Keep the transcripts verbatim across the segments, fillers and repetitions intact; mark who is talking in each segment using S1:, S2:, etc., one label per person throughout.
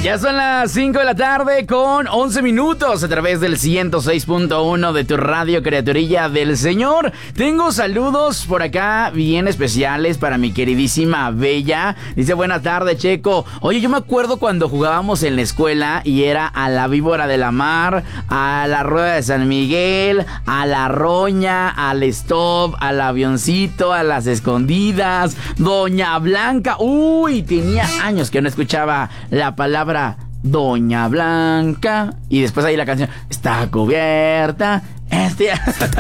S1: Ya son las cinco de la tarde con once minutos a través del ciento seis punto uno de tu radio Criaturilla del Señor. Tengo saludos por acá bien especiales para mi queridísima Bella. Dice, buenas tardes, Checo. Oye, yo me acuerdo cuando jugábamos en la escuela y era a la víbora de la mar, a la rueda de San Miguel, a la roña, al stop, al avioncito, a las escondidas, Doña Blanca. Uy, tenía años que no escuchaba la palabra Doña Blanca. Y después ahí la canción está cubierta. Este...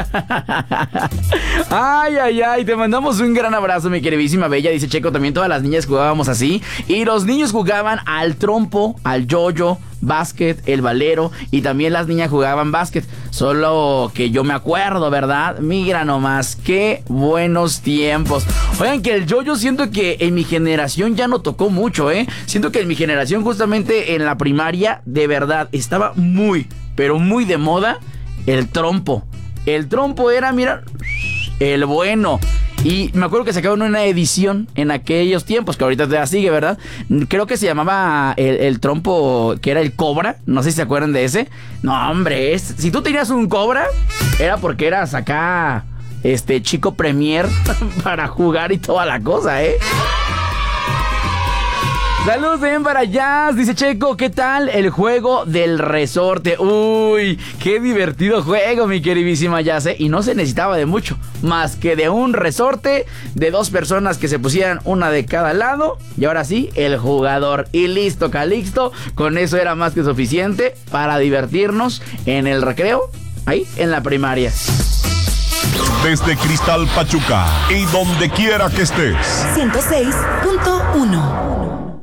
S1: Ay, ay, ay, te mandamos un gran abrazo, mi queridísima Bella. Dice Checo, también todas las niñas jugábamos así. Y los niños jugaban al trompo, al yoyo, básquet, el valero. Y también las niñas jugaban básquet. Solo que yo me acuerdo, ¿verdad? Mira nomás, qué buenos tiempos. Oigan, que el yoyo siento que en mi generación ya no tocó mucho, ¿eh? Siento que en mi generación, justamente en la primaria, de verdad, estaba muy, pero muy de moda el trompo. El trompo era, mira, el bueno. Y me acuerdo que sacaron una edición en aquellos tiempos, que ahorita todavía sigue, ¿verdad? Creo que se llamaba el, el trompo, que era el Cobra. No sé si se acuerdan de ese. No, hombre, es, si tú tenías un Cobra, era porque eras acá, este, chico premier para jugar y toda la cosa, ¿eh? Saludos bien para Jazz, dice Checo, ¿qué tal el juego del resorte? Uy, qué divertido juego, mi queridísima Jazz, ¿eh? Y no se necesitaba de mucho, más que de un resorte, de dos personas que se pusieran una de cada lado, y ahora sí, el jugador. Y listo, Calixto, con eso era más que suficiente para divertirnos en el recreo, ahí, en la primaria.
S2: Desde Cristal Pachuca, y donde quiera que estés.
S3: ciento seis punto uno.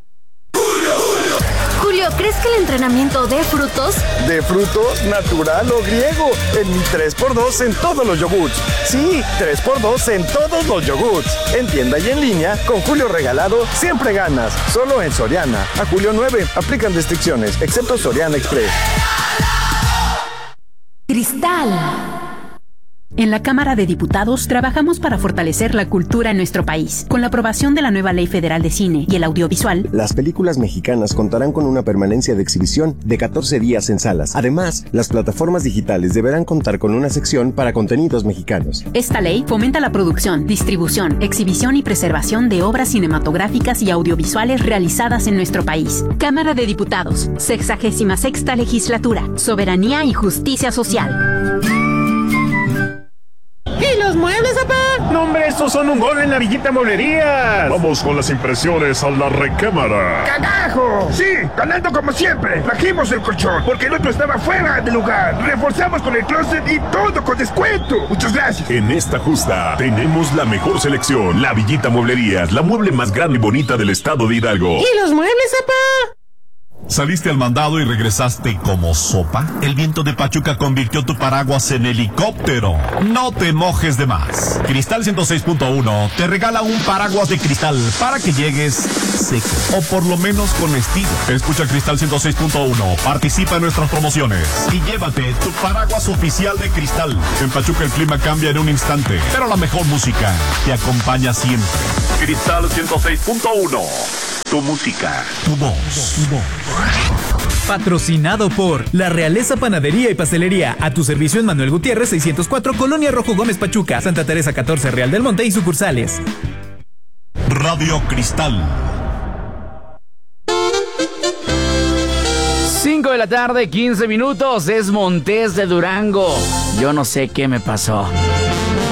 S3: Julio, ¿crees que el entrenamiento dé frutos?
S4: ¿De frutos, natural o griego? En mi tres por dos en todos los yogurts. Sí, tres por dos en todos los yogurts. En tienda y en línea, con Julio regalado, siempre ganas. Solo en Soriana. A julio nueve, aplican restricciones, excepto Soriana Express.
S3: Cristal.
S5: En la Cámara de Diputados trabajamos para fortalecer la cultura en nuestro país. Con la aprobación de la nueva Ley Federal de Cine y el Audiovisual,
S6: las películas mexicanas contarán con una permanencia de exhibición de catorce días en salas. Además, las plataformas digitales deberán contar con una sección para contenidos mexicanos.
S5: Esta ley fomenta la producción, distribución, exhibición y preservación de obras cinematográficas y audiovisuales realizadas en nuestro país. Cámara de Diputados, sexagésima sexta legislatura, soberanía y justicia social.
S7: ¿Y los muebles, papá?
S8: No, hombre, estos son un gol en la Villita Mueblerías.
S2: Vamos con las impresiones a la recámara.
S8: ¡Cagajo! Sí, ganando como siempre. Trajimos el colchón porque el otro estaba fuera de lugar. Reforzamos con el closet y todo con descuento. Muchas gracias.
S2: En esta justa tenemos la mejor selección. La Villita Mueblerías, la mueble más grande y bonita del estado de Hidalgo.
S7: ¿Y los muebles, papá?
S2: ¿Saliste al mandado y regresaste como sopa? El viento de Pachuca convirtió tu paraguas en helicóptero. No te mojes de más. Cristal ciento seis punto uno te regala un paraguas de cristal para que llegues seco, o por lo menos con estilo. Escucha Cristal ciento seis punto uno, participa en nuestras promociones y llévate tu paraguas oficial de Cristal. En Pachuca el clima cambia en un instante, pero la mejor música te acompaña siempre. Cristal ciento seis punto uno. Tu música, tu voz, tu voz.
S9: Patrocinado por La Realeza Panadería y Pastelería. A tu servicio en Manuel Gutiérrez seiscientos cuatro, Colonia Rojo Gómez Pachuca, Santa Teresa catorce, Real del Monte y sucursales.
S2: Radio Cristal.
S1: cinco de la tarde, quince minutos. Es Montes de Durango. Yo no sé qué me pasó.